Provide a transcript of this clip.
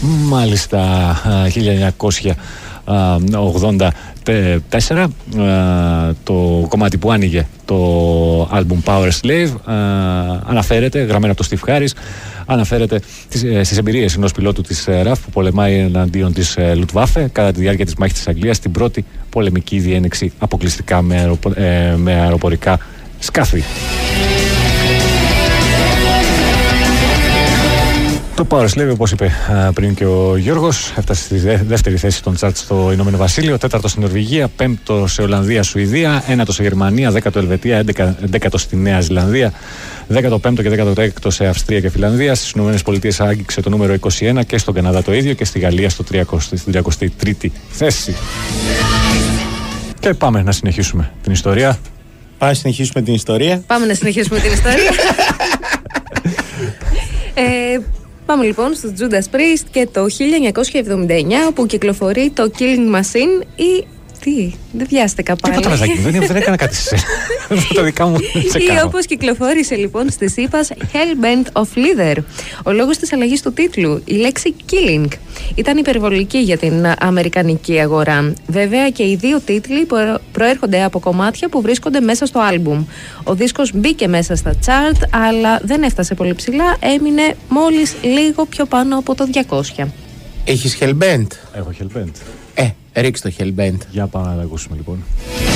Μάλιστα, 1984 το κομμάτι που άνοιγε το άλμπουμ Power Slave αναφέρεται, γραμμένο από τον Steve Harris, αναφέρεται στις εμπειρίες ενός πιλότου της RAF που πολεμάει εναντίον της Luftwaffe κατά τη διάρκεια της μάχης της Αγγλίας στην πρώτη πολεμική διένεξη αποκλειστικά με αεροπορικά σκάφη. Το Power Slave, όπως είπε πριν και ο Γιώργος, έφτασε στη δεύτερη θέση των charts στο Ηνωμένο Βασίλειο, τέταρτο στην Νορβηγία, πέμπτο σε Ολλανδία, Σουηδία, ένατο σε Γερμανία, 10ο Ελβετία, 11ο στη Νέα Ζηλανδία, 15ο και 16ο σε Αυστρία και Φιλανδία. Στις Ηνωμένες Πολιτείες άγγιξε το νούμερο 21 και στον Καναδά το ίδιο και στη Γαλλία στην 33η θέση. Και πάμε να συνεχίσουμε την ιστορία. Πάμε να συνεχίσουμε την ιστορία. Πάμε λοιπόν στο Judas Priest και το 1979, όπου κυκλοφορεί το Killing Machine ή... Τι, δεν βιάστηκα πάλι. Τίποτα Βαζάκη, δεν έκανα κάτι σε τα δικά μου τσεκάρω. Ή όπως κυκλοφόρησε λοιπόν στη ΣΥΠΑ Hellbent of Leather. Ο λόγος της αλλαγής του τίτλου, η λέξη Killing, ήταν υπερβολική για την αμερικανική αγορά. Βέβαια και οι δύο τίτλοι προέρχονται από κομμάτια που βρίσκονται μέσα στο άλμπουμ. Ο δίσκος μπήκε μέσα στα chart, αλλά δεν έφτασε πολύ ψηλά, έμεινε μόλις λίγο πιο πάνω από το 200. Έχεις Hellbent? Έχω Hellbent. Ρίξ το Hellbent. Για πάμε να τα ακούσουμε λοιπόν.